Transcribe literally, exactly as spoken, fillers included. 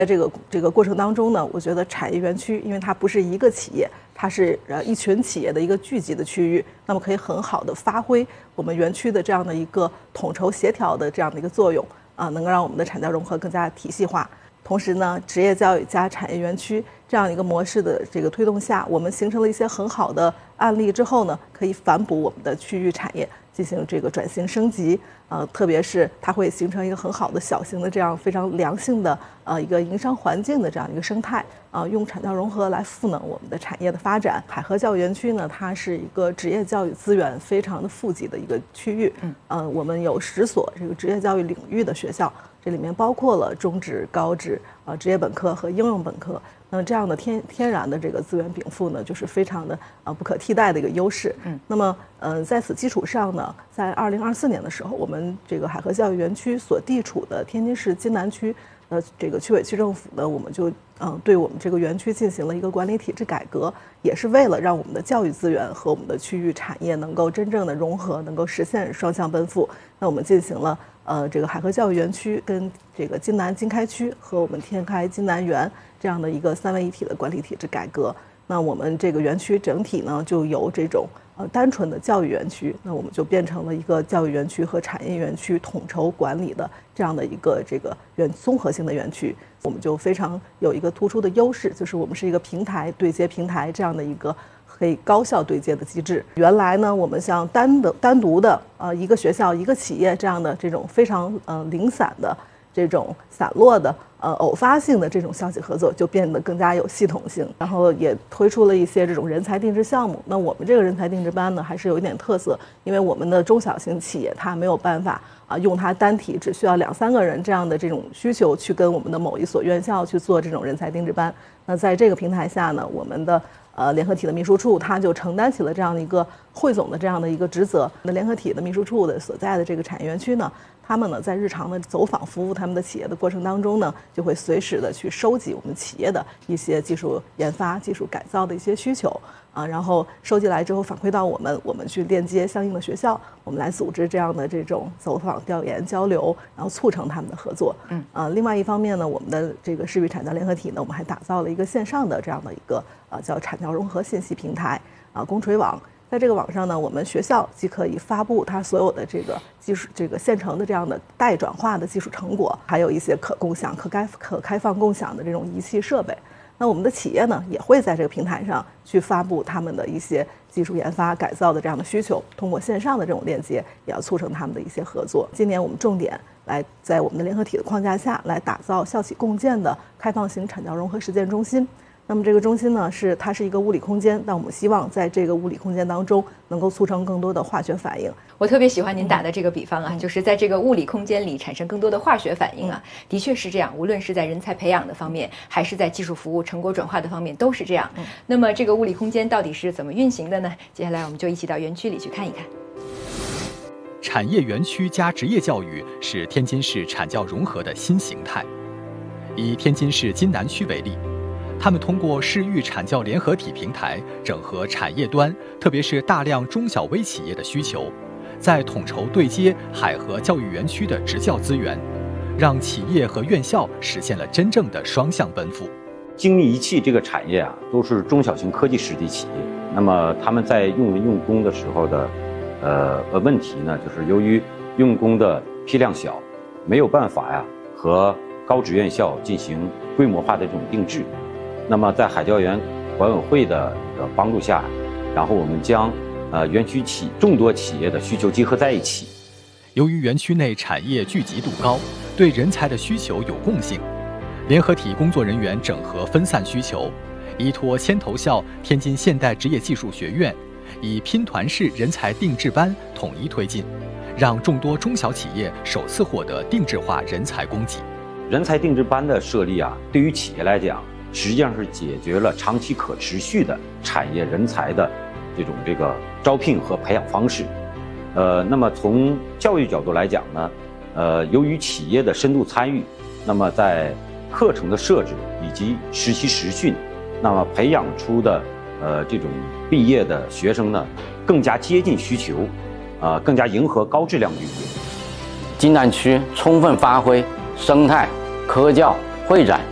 在这个这个过程当中呢，我觉得产业园区，因为它不是一个企业，它是呃一群企业的一个聚集的区域，那么可以很好的发挥我们园区的这样的一个统筹协调的这样的一个作用啊，能够让我们的产教融合更加体系化。同时呢，职业教育加产业园区这样一个模式的这个推动下，我们形成了一些很好的案例之后呢，可以反哺我们的区域产业进行这个转型升级。呃，特别是它会形成一个很好的小型的这样非常良性的呃一个营商环境的这样一个生态啊、呃，用产教融合来赋能我们的产业的发展。海河教育园区呢，它是一个职业教育资源非常的富集的一个区域。嗯，呃，我们有十所这个职业教育领域的学校，这里面包括了中职、高职、呃职业本科和应用本科。那么这样的天天然的这个资源禀赋呢，就是非常的呃不可替代的一个优势。嗯，那么呃在此基础上呢，在二零二四年的时候，我们这个海河教育园区所地处的天津市津南区的这个区委区政府呢，我们就嗯、呃、对我们这个园区进行了一个管理体制改革，也是为了让我们的教育资源和我们的区域产业能够真正的融合，能够实现双向奔赴。那我们进行了呃这个海河教育园区跟这个津南经开区和我们天开津南园这样的一个三位一体的管理体制改革。那我们这个园区整体呢，就由这种呃单纯的教育园区，那我们就变成了一个教育园区和产业园区统筹管理的这样的一个这个园综合性的园区。我们就非常有一个突出的优势，就是我们是一个平台对接平台这样的一个可以高效对接的机制。原来呢，我们像单的单独的呃一个学校一个企业这样的这种非常呃零散的这种散落的呃偶发性的这种校企合作就变得更加有系统性，然后也推出了一些这种人才定制项目。那我们这个人才定制班呢，还是有一点特色，因为我们的中小型企业它没有办法啊用它单体只需要两三个人这样的这种需求去跟我们的某一所院校去做这种人才定制班。那在这个平台下呢，我们的呃联合体的秘书处它就承担起了这样的一个汇总的这样的一个职责。那联合体的秘书处的所在的这个产业园区呢，他们呢在日常的走访服务他们的企业的过程当中呢，就会随时的去收集我们企业的一些技术研发、技术改造的一些需求啊，然后收集来之后反馈到我们，我们去链接相应的学校，我们来组织这样的这种走访、调研、交流，然后促成他们的合作。嗯，啊，另外一方面呢，我们的这个市域产教联合体呢，我们还打造了一个线上的这样的一个啊叫产教融合信息平台啊公锤网。在这个网上呢，我们学校既可以发布它所有的这个技术、这个现成的这样的待转化的技术成果，还有一些可共享、可开、可开放共享的这种仪器设备。那我们的企业呢，也会在这个平台上去发布他们的一些技术研发、改造的这样的需求，通过线上的这种链接，也要促成他们的一些合作。今年我们重点来在我们的联合体的框架下来打造校企共建的开放型产教融合实践中心。那么这个中心呢，是它是一个物理空间，但我们希望在这个物理空间当中能够促成更多的化学反应。 我特别喜欢您打的这个比方啊，嗯、就是在这个物理空间里产生更多的化学反应啊，嗯、的确是这样。无论是在人才培养的方面，还是在技术服务、成果转化的方面，都是这样。嗯、那么这个物理空间到底是怎么运行的呢？接下来我们就一起到园区里去看一看。 产业园区加职业教育是天津市产教融合的新形态。以天津市津南区为例，他们通过市域产教联合体平台，整合产业端，特别是大量中小微企业的需求，在统筹对接海河教育园区的职教资源，让企业和院校实现了真正的双向奔赴。 精密仪器这个产业啊，都是中小型科技实体企业。那么他们在用人用工的时候的，呃呃问题呢，就是由于用工的批量小，没有办法呀和高职院校进行规模化的这种定制。那么在海教园管委会的帮助下，然后我们将呃园区企众多企业的需求结合在一起。 由于园区内产业聚集度高，对人才的需求有共性，联合体工作人员整合分散需求，依托牵头校天津现代职业技术学院，以拼团式人才定制班统一推进，让众多中小企业首次获得定制化人才供给。 人才定制班的设立啊，对于企业来讲，实际上是解决了长期可持续的产业人才的这种这个招聘和培养方式。呃，那么从教育角度来讲呢，呃，由于企业的深度参与，那么在课程的设置以及实习实训，那么培养出的呃这种毕业的学生呢，更加接近需求，啊、呃，更加迎合高质量就业。 津南区充分发挥生态、科教、会展